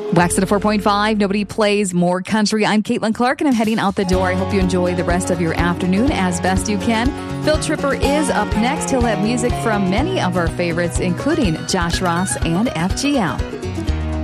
Wax at a 4.5. Nobody plays more country. I'm Caitlin Clark, and I'm heading out the door. I hope you enjoy the rest of your afternoon as best you can. Phil Tripper is up next. He'll have music from many of our favorites, including Josh Ross and FGL.